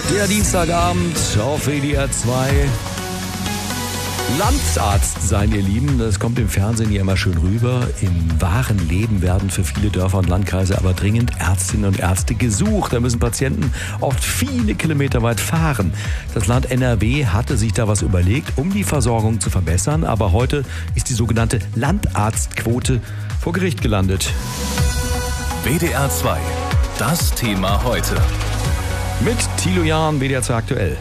Der Dienstagabend auf WDR 2. Landarzt sein, ihr Lieben, das kommt im Fernsehen ja immer schön rüber. Im wahren Leben werden für viele Dörfer und Landkreise aber dringend Ärztinnen und Ärzte gesucht. Da müssen Patienten oft viele Kilometer weit fahren. Das Land NRW hatte sich da was überlegt, um die Versorgung zu verbessern. Aber heute ist die sogenannte Landarztquote vor Gericht gelandet. WDR 2, das Thema heute. Mit Thilo Jahn, WDR 2 aktuell.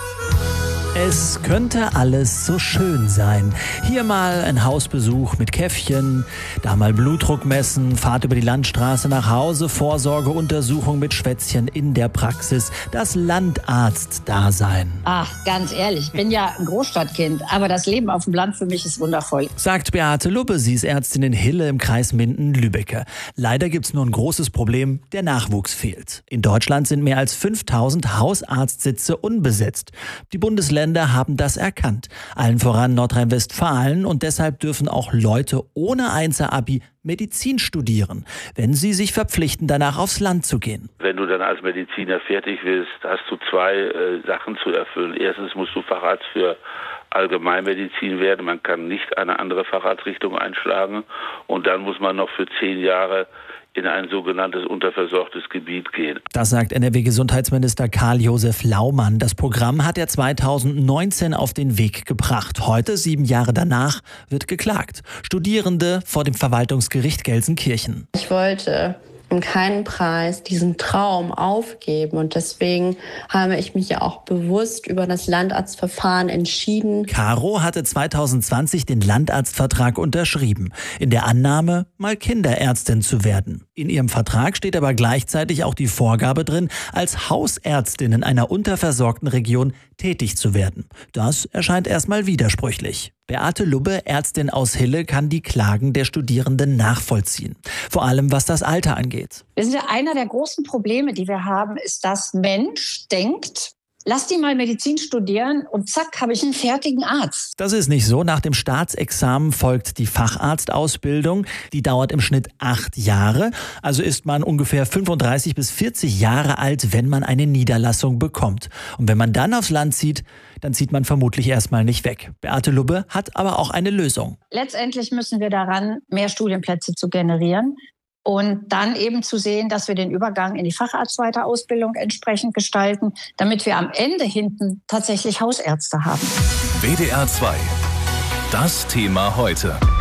Es könnte alles so schön sein. Hier mal ein Hausbesuch mit Käffchen, da mal Blutdruck messen, Fahrt über die Landstraße nach Hause, Vorsorgeuntersuchung mit Schwätzchen in der Praxis, das Landarzt-Dasein. Ach, ganz ehrlich, ich bin ja ein Großstadtkind, aber das Leben auf dem Land für mich ist wundervoll. Sagt Beate Lubbe, sie ist Ärztin in Hille im Kreis Minden-Lübbecke. Leider gibt's nur ein großes Problem, der Nachwuchs fehlt. In Deutschland sind mehr als 5000 Hausarztsitze unbesetzt. Die Bundesländer haben das erkannt. Allen voran Nordrhein-Westfalen, und deshalb dürfen auch Leute ohne Einser-Abi Medizin studieren, wenn sie sich verpflichten, danach aufs Land zu gehen. Wenn du dann als Mediziner fertig wirst, hast du zwei Sachen zu erfüllen. Erstens musst du Facharzt für Allgemeinmedizin werden. Man kann nicht eine andere Facharztrichtung einschlagen. Und dann muss man noch für 10 Jahre in ein sogenanntes unterversorgtes Gebiet gehen. Das sagt NRW-Gesundheitsminister Karl-Josef Laumann. Das Programm hat er 2019 auf den Weg gebracht. Heute, 7 Jahre danach, wird geklagt. Studierende vor dem Verwaltungsgericht Gelsenkirchen. Ich wollte um keinen Preis diesen Traum aufgeben, und deswegen habe ich mich ja auch bewusst über das Landarztverfahren entschieden. Caro hatte 2020 den Landarztvertrag unterschrieben, in der Annahme, mal Kinderärztin zu werden. In ihrem Vertrag steht aber gleichzeitig auch die Vorgabe drin, als Hausärztin in einer unterversorgten Region tätig zu werden. Das erscheint erstmal widersprüchlich. Beate Lubbe, Ärztin aus Hille, kann die Klagen der Studierenden nachvollziehen. Vor allem, was das Alter angeht. Wissen Sie, einer der großen Probleme, die wir haben, ist, dass Mensch denkt, lass die mal Medizin studieren und zack, habe ich einen fertigen Arzt. Das ist nicht so. Nach dem Staatsexamen folgt die Facharztausbildung. Die dauert im Schnitt 8 Jahre. Also ist man ungefähr 35 bis 40 Jahre alt, wenn man eine Niederlassung bekommt. Und wenn man dann aufs Land zieht, dann zieht man vermutlich erstmal nicht weg. Beate Lubbe hat aber auch eine Lösung. Letztendlich müssen wir daran, mehr Studienplätze zu generieren. Und dann eben zu sehen, dass wir den Übergang in die Facharztweiterausbildung entsprechend gestalten, damit wir am Ende hinten tatsächlich Hausärzte haben. WDR 2, das Thema heute.